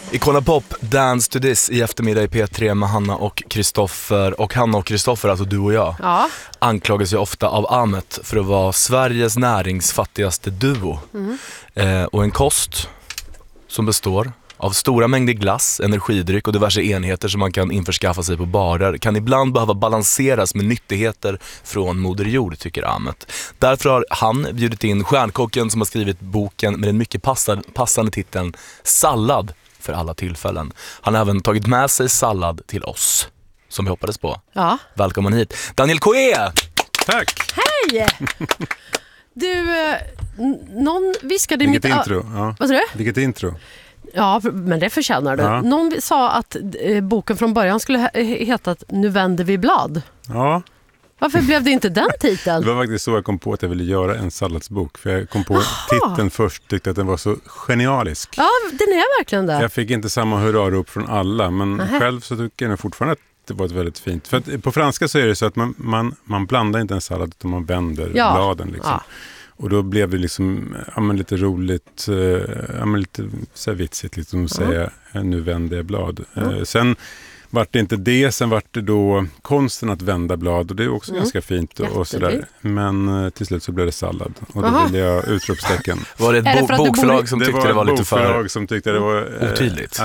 Icona Pop, Dance to This i eftermiddag i P3 med Hanna och Kristoffer. Och Hanna och Kristoffer, alltså du och jag, anklagas ju ofta av Ahmet för att vara Sveriges näringsfattigaste duo. Och en kost som består av stora mängder glass, energidryck och diverse enheter som man kan införskaffa sig på barer kan ibland behöva balanseras med nyttigheter från Moder Jord, tycker Ahmet. Därför har han bjudit in stjärnkocken som har skrivit boken med den mycket passande titeln Sallad för alla tillfällen. Han har även tagit med sig sallad till oss, som vi hoppades på. Ja. Välkommen hit, Daniel Koe! Tack! Hej! Du, någon viskade i mitt... Vilket intro. Ja. Vad sa du? Vilket intro. Ja, men det förtjänar du. Ja. Någon sa att boken från början skulle heta Nu vänder vi blad. Ja. Varför blev det inte den titeln? Det var faktiskt så jag kom på att jag ville göra en salladsbok. För jag kom på titeln först, tyckte att den var så genialisk. Ja, den är verkligen det. Jag fick inte samma hurrarop från alla, men själv så tycker jag fortfarande att det var ett väldigt fint. För att på franska så är det så att man blandar inte en sallad utan man vänder bladen liksom. Ja. Och då blev det liksom lite roligt, lite så här vitsigt liksom att säga nu vänder jag blad. Sen vart det inte det, sen vart det då konsten att vända blad och det är också ganska fint och sådär. Men till slut så blev det sallad och då ville jag utropstecken. Var det ett bokförlag som tyckte det var lite för som tyckte det var otydligt?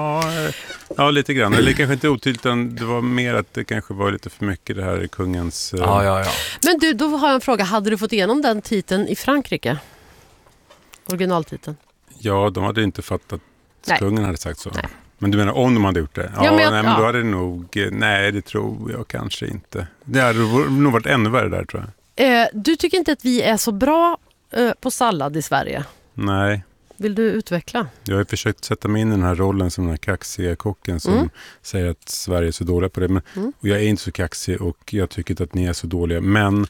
Ja, lite grann. Eller kanske inte otydligt, utan det var mer att det kanske var lite för mycket det här i kungens... Ja. Men du, då har jag en fråga. Hade du fått igenom den titeln i Frankrike? Originaltiteln? Ja, de hade inte fattat att kungen hade sagt så. Nej. Men du menar om de hade gjort det? Men då hade det nog... Nej, det tror jag kanske inte. Det hade nog varit ännu värre där, tror jag. Du tycker inte att vi är så bra på sallad i Sverige? Nej. Vill du utveckla? Jag har försökt sätta mig in i den här rollen som den här kaxiga kocken som säger att Sverige är så dåliga på det. Men, och jag är inte så kaxig och jag tycker inte att ni är så dåliga. Men...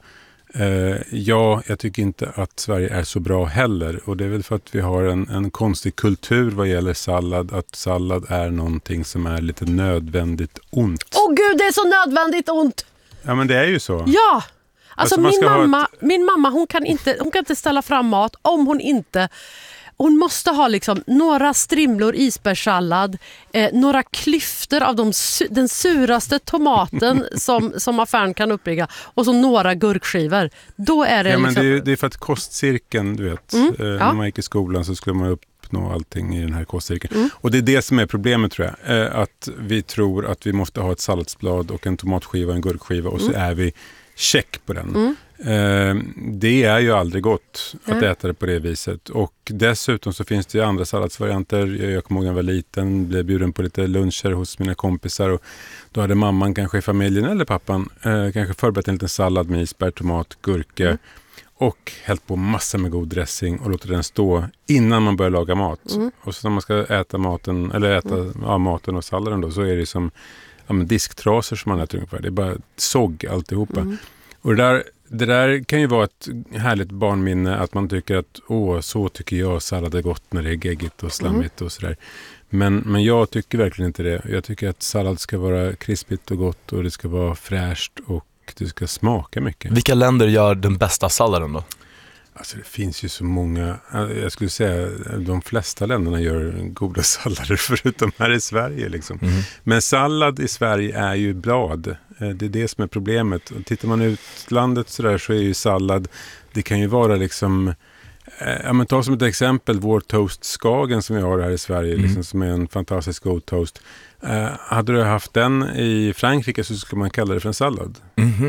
jag tycker inte att Sverige är så bra heller och det är väl för att vi har en konstig kultur vad gäller sallad, att sallad är någonting som är lite nödvändigt ont. Åh gud, det är så nödvändigt ont! Ja, men det är ju så. Ja, alltså min mamma hon kan inte ställa fram mat om hon inte... Hon måste ha liksom några strimlor isbergssallad, några klyftor av den suraste tomaten som affären kan uppbygga och så några gurkskivor. Då är det men det är för att kostcirkeln, du vet, när man gick i skolan så skulle man uppnå allting i den här kostcirkeln. Och det är det som är problemet, tror jag, att vi tror att vi måste ha ett salladsblad och en tomatskiva och en gurkskiva och så är vi check på den. Det är ju aldrig gott att äta det på det viset. Och dessutom så finns det ju andra salladsvarianter. Jag kommer ihåg när jag var liten, blev bjuden på lite luncher hos mina kompisar och då hade mamman kanske i familjen eller pappan kanske förberett en liten sallad med isberg, tomat, gurka och hällt på massor med god dressing och låter den stå innan man börjar laga mat. Och så när man ska äta maten eller maten och salladen då, så är det som disktrasor som man äter ungefär. Det är bara sågg alltihopa. Och det där kan ju vara ett härligt barnminne att man tycker att så tycker jag sallad är gott när det är geggigt och slammigt och sådär. Men jag tycker verkligen inte det. Jag tycker att sallad ska vara krispigt och gott och det ska vara fräscht och det ska smaka mycket. Vilka länder gör den bästa salladen då? Alltså det finns ju så många, jag skulle säga de flesta länderna gör goda sallader förutom här i Sverige liksom. Men sallad i Sverige är ju blad. Det är det som är problemet. Och tittar man utlandet så är ju sallad, det kan ju vara liksom, ta som ett exempel vår toast Skagen som vi har här i Sverige liksom, som är en fantastisk god toast. Hade du haft den i Frankrike så skulle man kalla det för en sallad.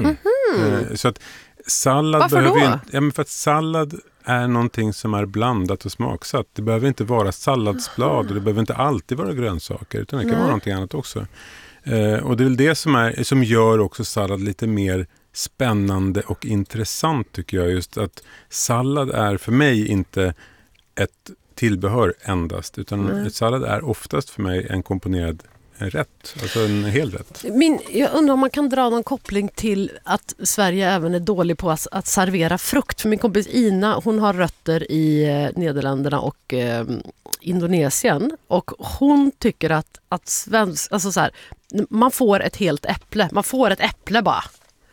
Så att sallad varför behöver då? Ju, för att sallad är någonting som är blandat och smaksatt. Det behöver inte vara salladsblad och det behöver inte alltid vara grönsaker utan det kan vara någonting annat också. Och det är väl det som gör också sallad lite mer spännande och intressant tycker jag. Just att sallad är för mig inte ett tillbehör endast utan ett sallad är oftast för mig en komponerad rätt, alltså en hel rätt. Jag undrar om man kan dra någon koppling till att Sverige även är dålig på att servera frukt. För min kompis Ina, hon har rötter i Nederländerna och Indonesien och hon tycker att svensk, alltså så här, man får ett helt äpple, man får ett äpple bara.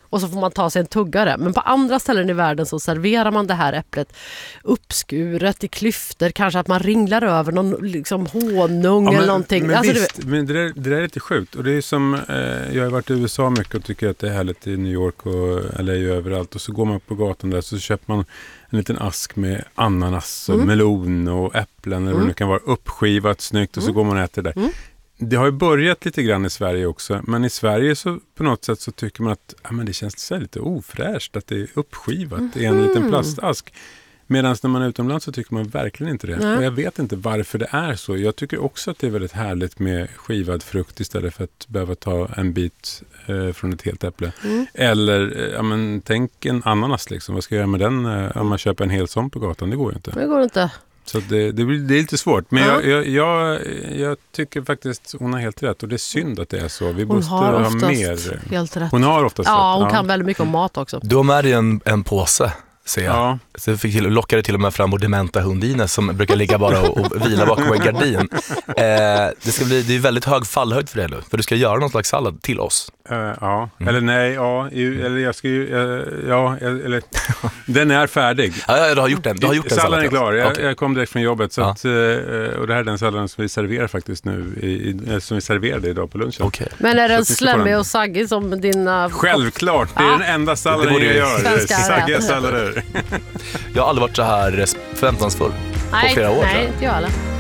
och så får man ta sig en tuggare. Men på andra ställen i världen så serverar man det här äpplet uppskuret i klyftor. Kanske att man ringlar över någon liksom honung eller någonting. Men, men det där är lite sjukt. Och det är som, jag har varit i USA mycket och tycker att det är härligt i New York och LA överallt. Och så går man på gatan där så köper man en liten ask med ananas och melon och äpplen. Eller vad det kan vara, uppskivat snyggt och så går man och äter det där. Det har ju börjat lite grann i Sverige också, men i Sverige så på något sätt så tycker man att men det känns så lite ofräscht att det är uppskivat i en liten plastask. Medan när man är utomlands så tycker man verkligen inte det. Och jag vet inte varför det är så. Jag tycker också att det är väldigt härligt med skivad frukt istället för att behöva ta en bit från ett helt äpple. Eller, tänk en ananas liksom. Vad ska jag göra med den om man köper en hel sån på gatan? Det går ju inte. Det går inte. Så det är lite svårt. Men jag tycker faktiskt hon har helt rätt. Och det är synd att det är så. Vi måste ha mer. Helt rätt. Hon har oftast rätt. Ja, hon kan väldigt mycket om mat också. Du har med dig en påse, ser jag. Ja. Så jag lockade till och med fram vår dementa hund Ines som brukar ligga bara och vila bakom en gardin. Det är väldigt hög fallhöjd för det nu. För du ska göra någon slags sallad till oss. Eller nej, eller jag ska ju, eller den är färdig. Ja, du har gjort den. Du har gjort den salladen är klar. Jag kom direkt från jobbet så att, och det här är den salladen som vi serverar faktiskt nu, som vi serverade idag på lunchen. Okay. Men är den slemmig och saggig som dina... Självklart, det är den enda salladen jag gör. Saggiga sallader. Jag har aldrig varit så här förväntansfull på flera år. Nej, inte jag heller.